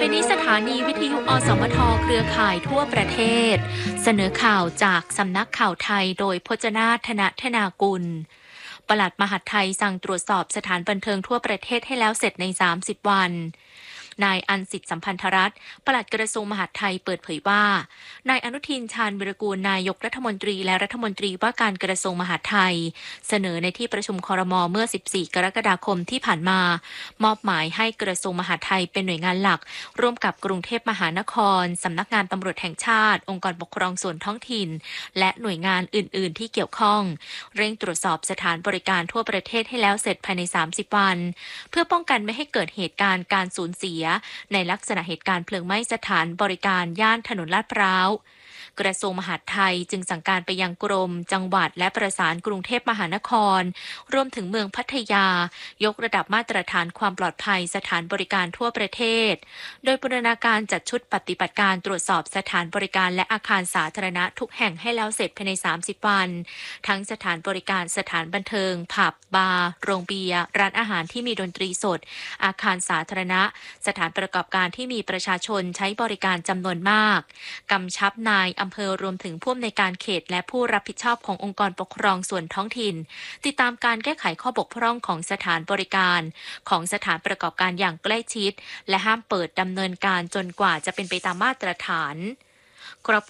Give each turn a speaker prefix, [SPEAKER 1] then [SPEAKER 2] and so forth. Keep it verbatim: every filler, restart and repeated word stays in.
[SPEAKER 1] นี้สถานีวิทยุอสมทเครือข่ายทั่วประเทศเสนอข่าวจากสำนักข่าวไทยโดยพจนาถนธนากุลปลัดมหาดไทยสั่งตรวจสอบสถานบันเทิงทั่วประเทศให้แล้วเสร็จในสามสิบวันนายอันสิทธิสัมพันธรัตน์ปลัดกระทรวงมหาดไทยเปิดเผยว่านายอนุทินชาญวิรากูลนายกรัฐมนตรีและรัฐมนตรีว่าการกระทรวงมหาดไทยเสนอในที่ประชุมครม.เมื่อสิบสี่กรกฎาคมที่ผ่านมามอบหมายให้กระทรวงมหาดไทยเป็นหน่วยงานหลักร่วมกับกรุงเทพมหานครสำนักงานตำรวจแห่งชาติองค์กรปกครองส่วนท้องถิ่นและหน่วยงานอื่นๆที่เกี่ยวข้องเร่งตรวจสอบสถานบริการทั่วประเทศให้แล้วเสร็จภายในสามสิบวันเพื่อป้องกันไม่ให้เกิดเหตุการณ์การสูญเสียในลักษณะเหตุการณ์เพลิงไหม้สถานบริการย่านถนนลาดพร้าวกระทรวงมหาดไทยจึงสั่งการไปยังกรมจังหวัดและประสานกรุงเทพมหานครรวมถึงเมืองพัทยายกระดับมาตรฐานความปลอดภัยสถานบริการทั่วประเทศโดยบูรณาการจัดชุดปฏิบัติการตรวจสอบสถานบริการและอาคารสาธารณะทุกแห่งให้แล้วเสร็จภายในสามสิบวันทั้งสถานบริการสถานบันเทิงผับบาร์โรงเบียร์ร้านอาหารที่มีดนตรีสดอาคารสาธารณะสถานประกอบการที่มีประชาชนใช้บริการจำนวนมากกำชับนายอำเภอรวมถึงผู้อำนวยการเขตและผู้รับผิดชอบขององค์กรปกครองส่วนท้องถิ่นติดตามการแก้ไขข้อบกพร่องของสถานบริการของสถานประกอบการอย่างใกล้ชิดและห้ามเปิดดำเนินการจนกว่าจะเป็นไปตามมาตรฐาน